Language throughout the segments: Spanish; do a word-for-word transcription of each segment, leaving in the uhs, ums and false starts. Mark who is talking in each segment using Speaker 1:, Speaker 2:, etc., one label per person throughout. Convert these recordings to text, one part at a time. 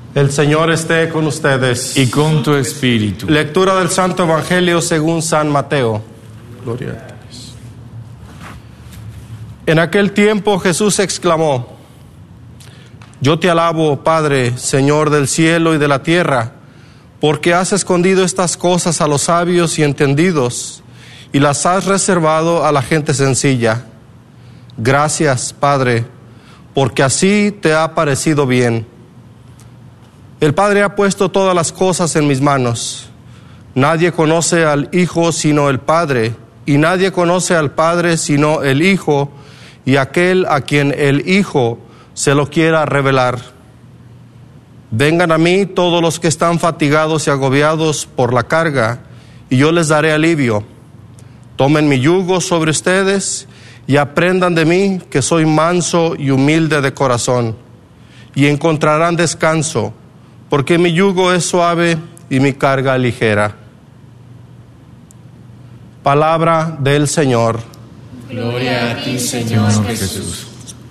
Speaker 1: El Señor esté con ustedes.
Speaker 2: Y con tu espíritu.
Speaker 1: Lectura del Santo Evangelio según San Mateo. Gloria a Dios. En aquel tiempo Jesús exclamó: Yo te alabo, Padre, Señor del cielo y de la tierra, porque has escondido estas cosas a los sabios y entendidos y las has reservado a la gente sencilla. Gracias, Padre, porque así te ha parecido bien. El Padre ha puesto todas las cosas en mis manos. Nadie conoce al Hijo sino el Padre, y nadie conoce al Padre sino el Hijo, y aquel a quien el Hijo se lo quiera revelar. Vengan a mí todos los que están fatigados y agobiados por la carga, y yo les daré alivio. Tomen mi yugo sobre ustedes y aprendan de mí, que soy manso y humilde de corazón, y encontrarán descanso, porque mi yugo es suave y mi carga ligera. Palabra del Señor.
Speaker 3: Gloria a ti, Señor Jesús.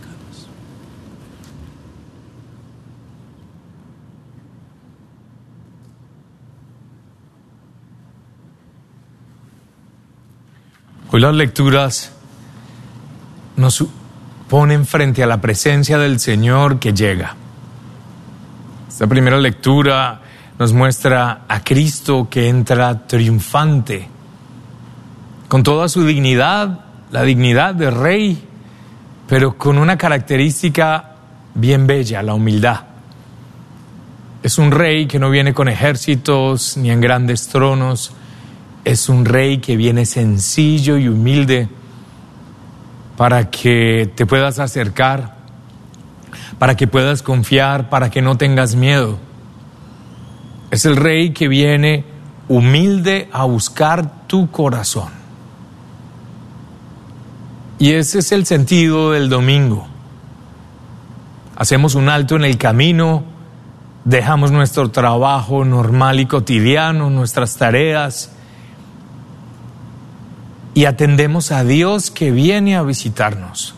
Speaker 2: Hoy las lecturas nos ponen frente a la presencia del Señor que llega. Esta primera lectura nos muestra a Cristo que entra triunfante, con toda su dignidad, la dignidad de rey, pero con una característica bien bella, la humildad. Es un rey que no viene con ejércitos ni en grandes tronos, es un rey que viene sencillo y humilde para que te puedas acercar, para que puedas confiar, para que no tengas miedo. Es el rey que viene humilde a buscar tu corazón. Y ese es el sentido del domingo. Hacemos un alto en el camino, dejamos nuestro trabajo normal y cotidiano, nuestras tareas, y atendemos a Dios que viene a visitarnos.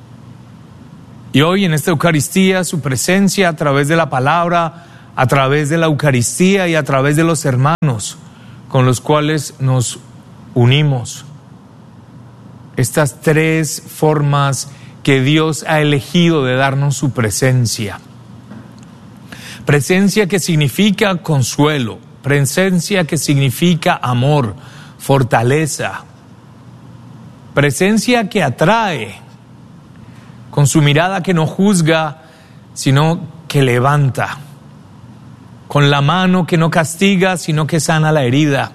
Speaker 2: Y hoy en esta Eucaristía, su presencia a través de la palabra, a través de la Eucaristía y a través de los hermanos con los cuales nos unimos. Estas tres formas que Dios ha elegido de darnos su presencia. Presencia que significa consuelo, presencia que significa amor, fortaleza. Presencia que atrae, con su mirada que no juzga, sino que levanta, con la mano que no castiga, sino que sana la herida.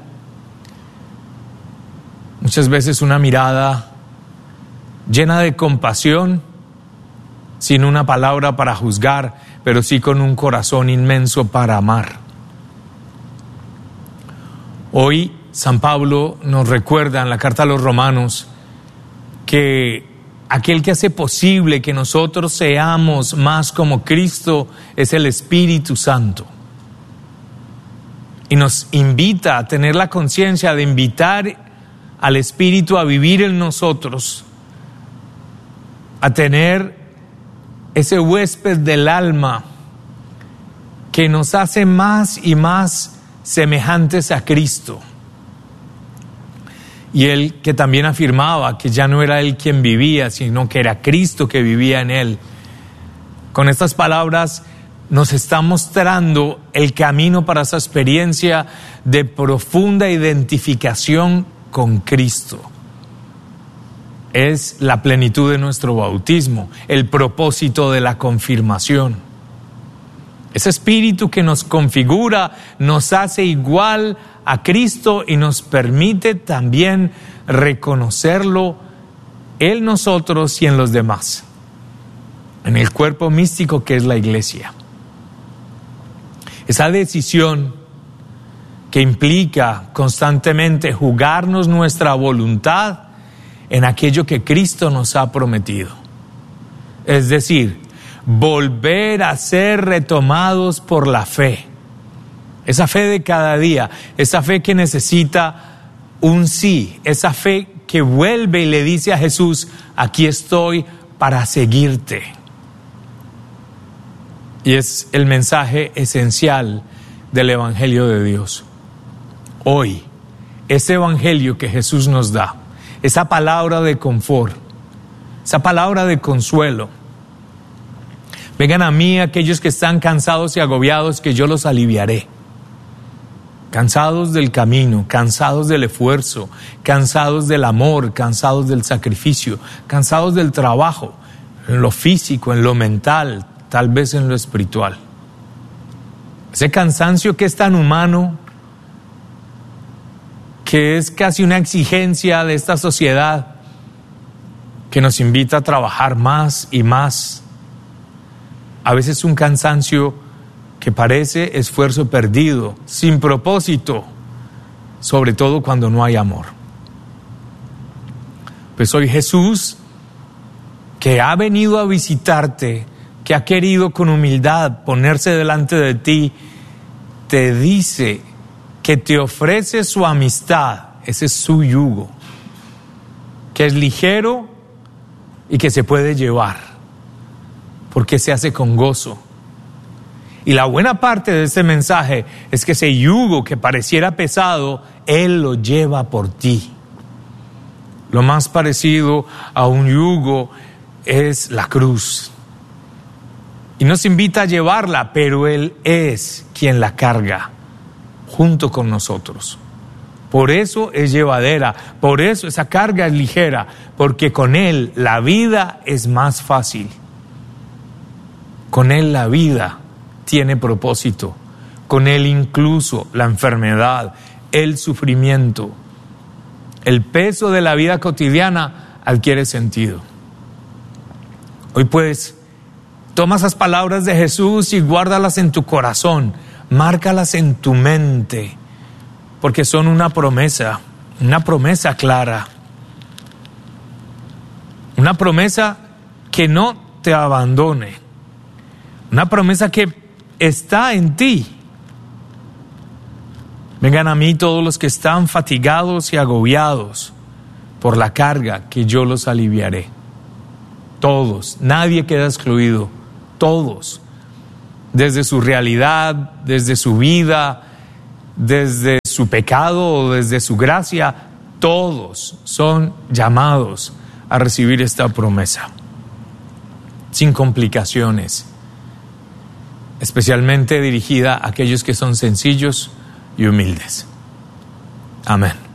Speaker 2: Muchas veces una mirada llena de compasión, sin una palabra para juzgar, pero sí con un corazón inmenso para amar. Hoy San Pablo nos recuerda en la carta a los Romanos que aquel que hace posible que nosotros seamos más como Cristo es el Espíritu Santo. Y nos invita a tener la conciencia de invitar al Espíritu a vivir en nosotros, a tener ese huésped del alma que nos hace más y más semejantes a Cristo. Y él que también afirmaba que ya no era él quien vivía, sino que era Cristo que vivía en él. Con estas palabras nos está mostrando el camino para esa experiencia de profunda identificación con Cristo. Es la plenitud de nuestro bautismo, el propósito de la confirmación. Ese espíritu que nos configura, nos hace igual a Cristo y nos permite también reconocerlo en nosotros y en los demás, en el cuerpo místico que es la Iglesia. Esa decisión que implica constantemente jugarnos nuestra voluntad en aquello que Cristo nos ha prometido. Es decir, volver a ser retomados por la fe. Esa fe de cada día, esa fe que necesita un sí, esa fe que vuelve y le dice a Jesús: aquí estoy para seguirte. Y es el mensaje esencial del Evangelio de Dios. Hoy, ese Evangelio que Jesús nos da, esa palabra de confort, esa palabra de consuelo. Vengan a mí aquellos que están cansados y agobiados, que yo los aliviaré. Cansados del camino, cansados del esfuerzo, cansados del amor, cansados del sacrificio, cansados del trabajo, en lo físico, en lo mental, tal vez en lo espiritual. Ese cansancio que es tan humano, que es casi una exigencia de esta sociedad, que nos invita a trabajar más y más. A veces un cansancio que parece esfuerzo perdido, sin propósito, sobre todo cuando no hay amor. Pues hoy Jesús, que ha venido a visitarte, que ha querido con humildad ponerse delante de ti, te dice que te ofrece su amistad, ese es su yugo, que es ligero y que se puede llevar, porque se hace con gozo. Y la buena parte de este mensaje es que ese yugo que pareciera pesado, Él lo lleva por ti. Lo más parecido a un yugo es la cruz. Y nos invita a llevarla, pero Él es quien la carga junto con nosotros. Por eso es llevadera, por eso esa carga es ligera, porque con Él la vida es más fácil. Con Él la vida tiene propósito, con Él incluso la enfermedad, el sufrimiento, el peso de la vida cotidiana adquiere sentido. Hoy pues, toma esas palabras de Jesús y guárdalas en tu corazón, márcalas en tu mente, porque son una promesa, una promesa clara, una promesa que no te abandone, una promesa que está en ti. Vengan a mí todos los que están fatigados y agobiados por la carga, que yo los aliviaré. Todos, nadie queda excluido, todos, desde su realidad, desde su vida, desde su pecado o desde su gracia, todos son llamados a recibir esta promesa, sin complicaciones, especialmente dirigida a aquellos que son sencillos y humildes. Amén.